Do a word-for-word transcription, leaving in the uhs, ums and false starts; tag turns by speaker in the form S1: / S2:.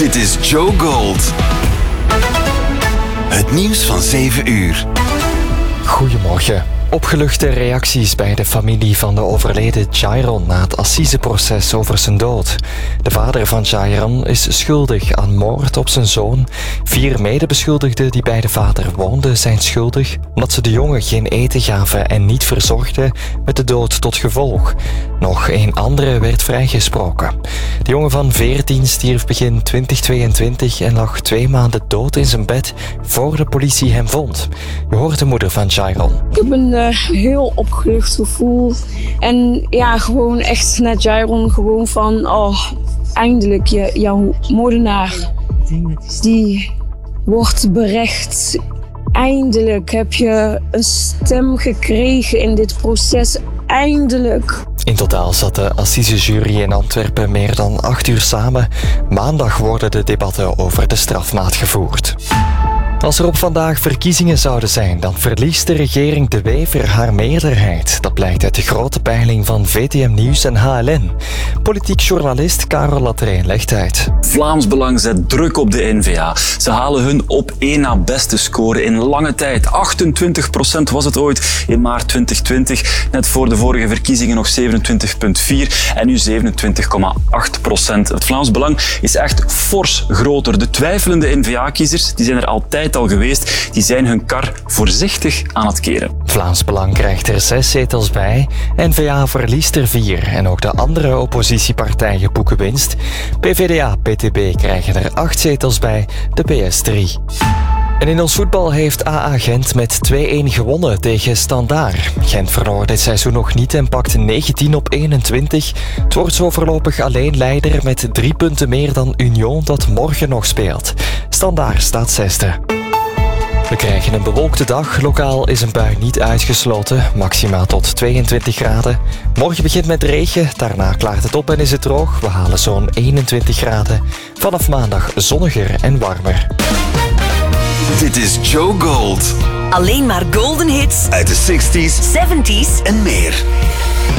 S1: Dit is Joe Gold. Het nieuws van zeven uur.
S2: Goedemorgen. Opgeluchte reacties bij de familie van de overleden Jairon na het assiseproces over zijn dood. De vader van Jairon is schuldig aan moord op zijn zoon. Vier medebeschuldigden die bij de vader woonden zijn schuldig omdat ze de jongen geen eten gaven en niet verzorgden, met de dood tot gevolg. Nog een andere werd vrijgesproken. De jongen van veertien stierf begin twintig tweeëntwintig en lag twee maanden dood in zijn bed voor de politie hem vond. Je hoort de moeder van Jairon.
S3: Ik heb een uh, heel opgelucht gevoel. En ja, gewoon echt net Jairon, gewoon van, oh, eindelijk, je, jouw moordenaar, die wordt berecht. Eindelijk heb je een stem gekregen in dit proces. Eindelijk.
S2: In totaal zat de assisejury in Antwerpen meer dan acht uur samen. Maandag worden de debatten over de strafmaat gevoerd. Als er op vandaag verkiezingen zouden zijn, dan verliest de regering De Wever haar meerderheid. Dat blijkt uit de grote peiling van V T M Nieuws en H L N. Politiek journalist Karel Latrijn legt uit.
S4: Vlaams Belang zet druk op de N V A. Ze halen hun op één na beste score in lange tijd. achtentwintig procent was het ooit in maart twintig twintig. Net voor de vorige verkiezingen nog zevenentwintig komma vier en nu zevenentwintig komma acht procent. Het Vlaams Belang is echt fors groter. De twijfelende N V A-kiezers die zijn er altijd al geweest, die zijn hun kar voorzichtig aan het keren.
S2: Vlaams Belang krijgt er zes zetels bij, N V A verliest er vier en ook de andere oppositiepartijen boeken winst. P V D A, P T B krijgen er acht zetels bij, de P S drie. En in ons voetbal heeft A A Gent met twee-een gewonnen tegen Standaard. Gent verloor dit seizoen nog niet en pakte negentien op eenentwintig. Het wordt zo voorlopig alleen leider met drie punten meer dan Union dat morgen nog speelt. Standaard staat zesde. We krijgen een bewolkte dag. Lokaal is een bui niet uitgesloten. Maximaal tot tweeëntwintig graden. Morgen begint met regen. Daarna klaart het op en is het droog. We halen zo'n eenentwintig graden. Vanaf maandag zonniger en warmer.
S1: Dit is Joe Gold.
S5: Alleen maar golden hits
S1: Uit de zestig's
S5: zeventig's
S1: en meer.